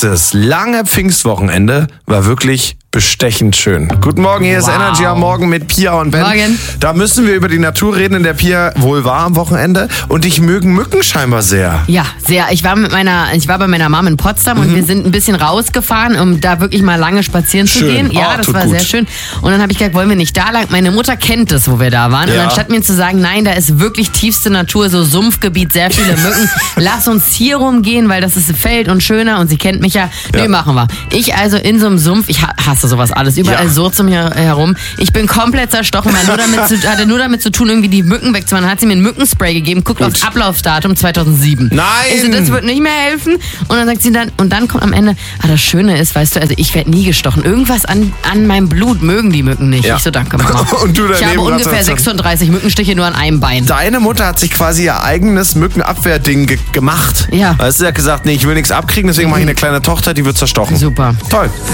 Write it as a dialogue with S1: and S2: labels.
S1: Nächstes lange Pfingstwochenende war wirklich bestechend schön. Guten Morgen, hier ist Energy am Morgen mit Pia und Ben.
S2: Morgen.
S1: Da müssen wir über die Natur reden, in der Pia wohl war am Wochenende. Und dich mögen Mücken scheinbar sehr.
S2: Ja, sehr. Ich war bei meiner Mom in Potsdam und wir sind ein bisschen rausgefahren, um da wirklich mal lange spazieren zu
S1: Schön.
S2: gehen. Ja,
S1: Oh,
S2: das
S1: tut
S2: war
S1: gut.
S2: sehr schön. Und dann habe ich gesagt, wollen wir nicht da lang? Meine Mutter kennt es, wo wir da waren.
S1: Ja.
S2: Und anstatt mir zu sagen, nein, da ist wirklich tiefste Natur, so Sumpfgebiet, sehr viele Mücken. Lass uns hier rumgehen, weil das ist Feld und schöner und sie kennt mich ja.
S1: Ja.
S2: Nee, machen wir. Ich also in so einem Sumpf, ich hasse sowas alles, überall Surz um hier herum. Ich bin komplett zerstochen, weil hatte nur damit zu tun, irgendwie die Mücken wegzumachen. Hat sie mir ein Mückenspray gegeben, guckt aufs Ablaufdatum 2007.
S1: Nein!
S2: Ich so, das wird nicht mehr helfen. Und dann sagt sie dann kommt am Ende, das Schöne ist, weißt du, also ich werde nie gestochen. Irgendwas an meinem Blut mögen die Mücken nicht.
S1: Ja.
S2: Ich so, danke Mama.
S1: Und du daneben
S2: ich habe ungefähr
S1: hast du-
S2: 36 Mückenstiche nur an einem Bein.
S1: Deine Mutter hat sich quasi ihr eigenes Mückenabwehrding gemacht.
S2: Ja.
S1: Weißt du, sie hat gesagt, nee, ich will nichts abkriegen, deswegen mache ich eine kleine Tochter, die wird zerstochen.
S2: Super.
S1: Toll.